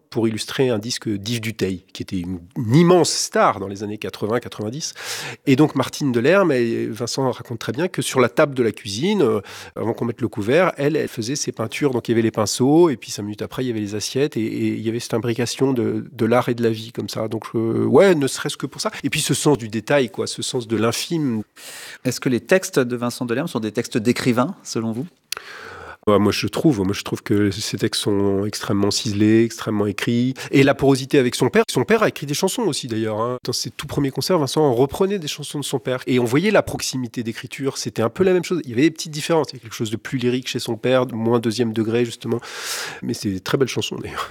pour illustrer un disque d'Yves Duteil, qui était une immense star dans les années 80-90. Et donc Martine Delerme, et Vincent raconte très bien que sur la table de la cuisine, avant qu'on mette le couvert, elle faisait ses peintures. Donc il y avait les pinceaux, et puis 5 minutes après, il y avait les assiettes, et il y avait cette imbrication de l'art et de la vie, comme ça. Donc ouais, ne serait-ce que pour ça. Et puis ce sens du détail, quoi, ce sens de l'infime. Est-ce que les textes de Vincent Delerme sont des textes d'écrivain, selon vous ? Moi, je trouve que ces textes sont extrêmement ciselés, extrêmement écrits. Et la porosité avec son père a écrit des chansons aussi d'ailleurs. Hein. Dans ses tout premiers concerts, Vincent reprenait des chansons de son père. Et on voyait la proximité d'écriture, c'était un peu la même chose. Il y avait des petites différences, il y a quelque chose de plus lyrique chez son père, moins deuxième degré justement. Mais c'est des très belles chansons d'ailleurs.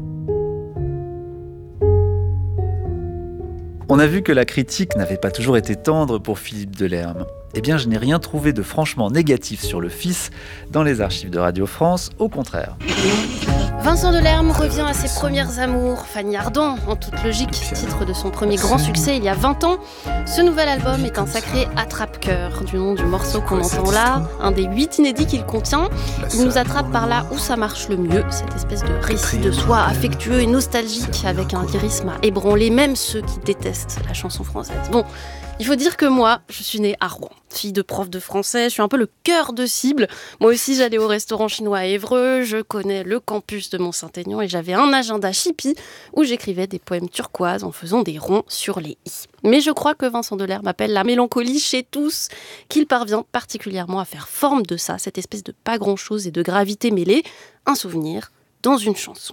On a vu que la critique n'avait pas toujours été tendre pour Philippe Delerme. Eh bien, je n'ai rien trouvé de franchement négatif sur le fils dans les archives de Radio France, au contraire. Vincent Delerme revient à ses premières amours, Fanny Ardant, en toute logique, titre de son premier grand succès il y a 20 ans. Ce nouvel album est un sacré attrape-cœur, du nom du morceau qu'on entend là, un des 8 inédits qu'il contient. Il nous attrape par là où ça marche le mieux, cette espèce de récit de soi affectueux et nostalgique, avec un lyrisme à ébranler même ceux qui détestent la chanson française. Bon, il faut dire que moi, je suis née à Rouen. Fille de prof de français, je suis un peu le cœur de cible. Moi aussi, j'allais au restaurant chinois à Évreux, je connais le campus de Mont-Saint-Aignan et j'avais un agenda Chippy où j'écrivais des poèmes turquoises en faisant des ronds sur les i. Mais je crois que Vincent Delerme appelle la mélancolie chez tous, qu'il parvient particulièrement à faire forme de ça, cette espèce de pas grand-chose et de gravité mêlée, un souvenir dans une chanson.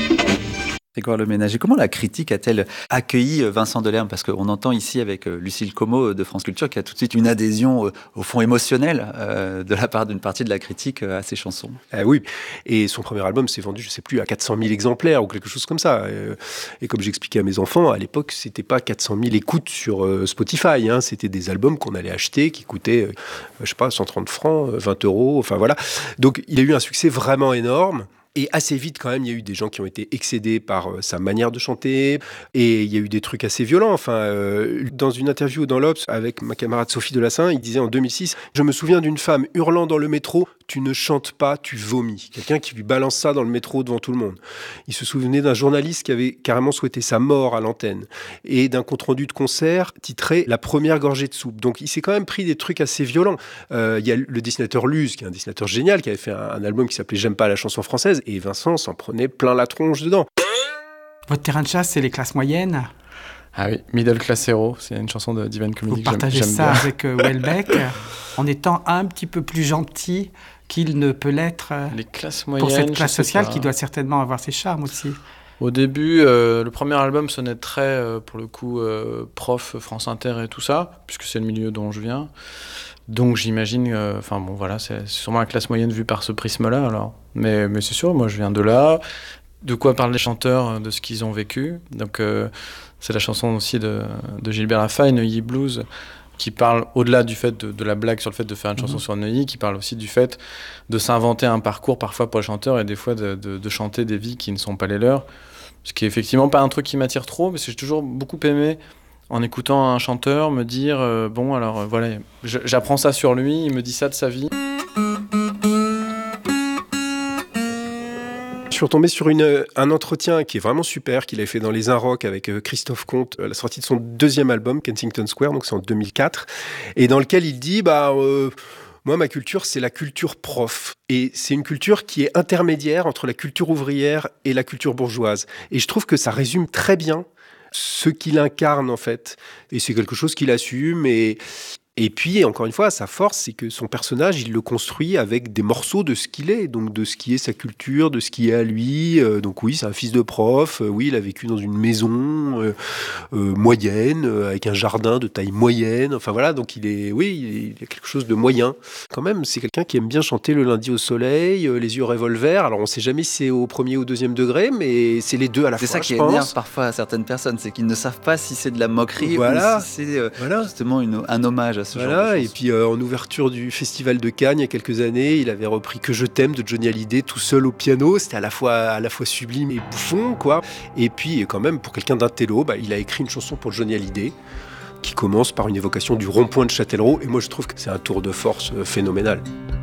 Grégoire Leménager, comment la critique a-t-elle accueilli Vincent Delerme ? Parce qu'on entend ici avec Lucille Como de France Culture qu'il y a tout de suite une adhésion au fond émotionnelle de la part d'une partie de la critique à ses chansons. Oui, et son premier album s'est vendu, je ne sais plus, à 400 000 exemplaires ou quelque chose comme ça. Et comme j'expliquais à mes enfants, à l'époque, c'était pas 400 000 écoutes sur Spotify. Hein. C'était des albums qu'on allait acheter qui coûtaient, 130 francs, 20 euros, enfin voilà. Donc il a eu un succès vraiment énorme. Et assez vite, quand même, il y a eu des gens qui ont été excédés par sa manière de chanter. Et il y a eu des trucs assez violents. Enfin, dans une interview dans l'Obs avec ma camarade Sophie Delassin, il disait en 2006 « Je me souviens d'une femme hurlant dans le métro « Tu ne chantes pas, tu vomis ». Quelqu'un qui lui balance ça dans le métro devant tout le monde. Il se souvenait d'un journaliste qui avait carrément souhaité sa mort à l'antenne. Et d'un compte-rendu de concert titré « La première gorgée de soupe ». Donc, il s'est quand même pris des trucs assez violents. Il y a le dessinateur Luz, qui est un dessinateur génial, qui avait fait un album qui s'appelait « J'aime pas la chanson française ». Et Vincent s'en prenait plein la tronche dedans. Votre terrain de chasse, c'est les classes moyennes. Ah oui, Middle Class Hero, c'est une chanson de Divine Comedy. Vous partagez j'aime ça bien. avec Houellebecq, en étant un petit peu plus gentil qu'il ne peut l'être Les classes moyennes, pour cette classe je sais sociale pas. qui doit certainement avoir ses charmes aussi. Au début, le premier album sonnait très, pour le coup, prof, France Inter et tout ça, puisque c'est le milieu dont je viens. Donc j'imagine, c'est sûrement la classe moyenne vue par ce prisme-là, alors. Mais c'est sûr, moi je viens de là. De quoi parlent les chanteurs, de ce qu'ils ont vécu. Donc c'est la chanson aussi de Gilbert Lafay, Neuilly Blues, qui parle, au-delà du fait de la blague sur le fait de faire une chanson sur Neuilly, qui parle aussi du fait de s'inventer un parcours parfois pour les chanteurs et des fois de chanter des vies qui ne sont pas les leurs. Ce qui est effectivement pas un truc qui m'attire trop, parce que j'ai toujours beaucoup aimé, en écoutant un chanteur, me dire voilà, j'apprends ça sur lui, il me dit ça de sa vie. Je suis retombé sur un entretien qui est vraiment super, qu'il avait fait dans Les Inrocks avec Christophe Comte, à la sortie de son deuxième album, Kensington Square, donc c'est en 2004, et dans lequel il dit moi, ma culture, c'est la culture prof. Et c'est une culture qui est intermédiaire entre la culture ouvrière et la culture bourgeoise. Et je trouve que ça résume très bien ce qu'il incarne, en fait. Et c'est quelque chose qu'il assume. Et puis, encore une fois, sa force, c'est que son personnage, il le construit avec des morceaux de ce qu'il est, donc de ce qui est sa culture, de ce qui est à lui. Donc oui, c'est un fils de prof. Oui, il a vécu dans une maison moyenne, avec un jardin de taille moyenne. Enfin voilà, donc il y a quelque chose de moyen. Quand même, c'est quelqu'un qui aime bien chanter le lundi au soleil, les yeux revolver. Alors on ne sait jamais si c'est au premier ou au deuxième degré, mais c'est les deux à la fois, C'est ça qui je pense. énerve parfois à certaines personnes, c'est qu'ils ne savent pas si c'est de la moquerie ou si c'est justement un hommage à ce genre de choses. Et puis en ouverture du Festival de Cannes il y a quelques années, il avait repris Que je t'aime de Johnny Hallyday tout seul au piano. C'était à la fois sublime et bouffon, quoi. Et puis quand même, pour quelqu'un d'intello, il a écrit une chanson pour Johnny Hallyday qui commence par une évocation du rond-point de Châtellerault. Et moi, je trouve que c'est un tour de force phénoménal.